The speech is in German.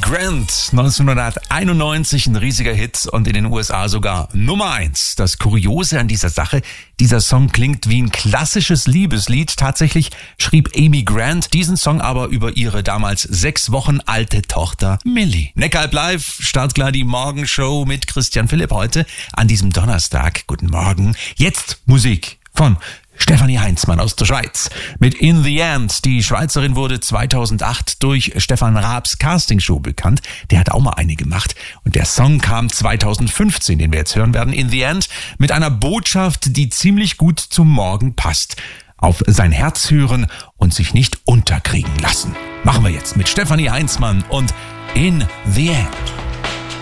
Grant, 1991 ein riesiger Hit und in den USA sogar Nummer 1. Das Kuriose an dieser Sache, dieser Song klingt wie ein klassisches Liebeslied. Tatsächlich schrieb Amy Grant diesen Song aber über ihre damals 6 Wochen alte Tochter Millie. Neckaralb live, startklar die Morgenshow mit Christian Philipp heute an diesem Donnerstag. Guten Morgen. Jetzt Musik von Stefanie Heinzmann aus der Schweiz mit In the End. Die Schweizerin wurde 2008 durch Stefan Raabs Castingshow bekannt. Der hat auch mal eine gemacht. Und der Song kam 2015, den wir jetzt hören werden, In the End, mit einer Botschaft, die ziemlich gut zum Morgen passt. Auf sein Herz hören und sich nicht unterkriegen lassen. Machen wir jetzt mit Stefanie Heinzmann und In the End.